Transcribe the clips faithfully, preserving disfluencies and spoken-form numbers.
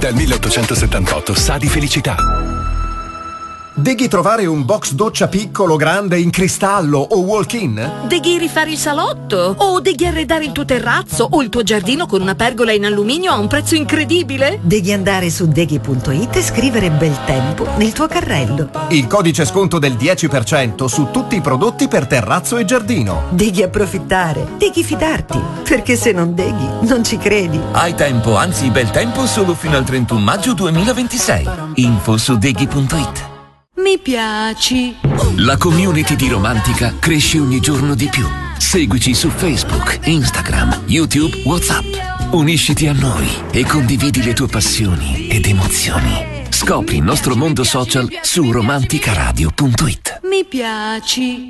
Dal milleottocentosettantotto sa di felicità. Deghi trovare un box doccia piccolo, grande, in cristallo o walk-in? Deghi rifare il salotto? O deghi arredare il tuo terrazzo o il tuo giardino con una pergola in alluminio a un prezzo incredibile? Devi andare su deghi punto it e scrivere bel tempo nel tuo carrello. Il codice sconto del dieci per cento su tutti i prodotti per terrazzo e giardino. Devi approfittare, devi fidarti, perché se non deghi non ci credi. Hai tempo, anzi bel tempo solo fino al trentuno maggio duemilaventisei. Info su deghi punto it. Mi piaci. La community di Romantica cresce ogni giorno di più. Seguici su Facebook, Instagram, YouTube, WhatsApp. Unisciti a noi e condividi le tue passioni ed emozioni. Scopri il nostro mondo social su romanticaradio punto it. Mi piaci.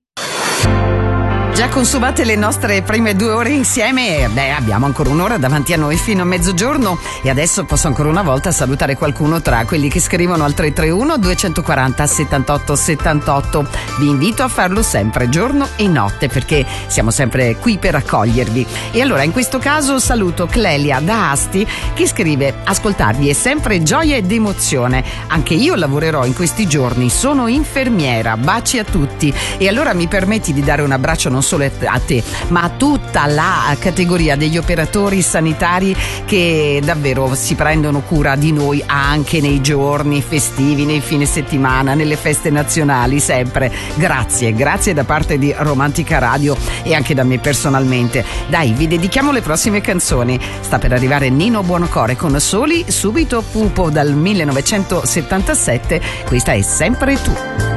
Già consumate le nostre prime due ore insieme e beh, abbiamo ancora un'ora davanti a noi fino a mezzogiorno e adesso posso ancora una volta salutare qualcuno tra quelli che scrivono al tre tre uno due quattro zero settantotto settantotto. Vi invito a farlo sempre, giorno e notte, perché siamo sempre qui per accogliervi. E allora in questo caso saluto Clelia da Asti che scrive: ascoltarvi è sempre gioia ed emozione, anche io lavorerò in questi giorni, sono infermiera, baci a tutti. E allora mi permetti di dare un abbraccio non solo a te ma a tutta la categoria degli operatori sanitari che davvero si prendono cura di noi anche nei giorni festivi, nei fine settimana, nelle feste nazionali, sempre grazie, grazie da parte di Romantica Radio e anche da me personalmente. Dai, vi dedichiamo le prossime canzoni. Sta per arrivare Nino Buonocore con Soli, subito Pupo dal millenovecentosettantasette, questa è Sempre Tu.